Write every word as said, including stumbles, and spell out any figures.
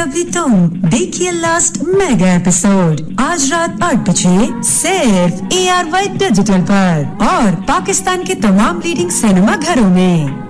भी तुम देखिए लास्ट मेगा एपिसोड आज रात आठ बजे सिर्फ ए आर वाई डिजिटल पर और पाकिस्तान के तमाम लीडिंग सिनेमा घरों में।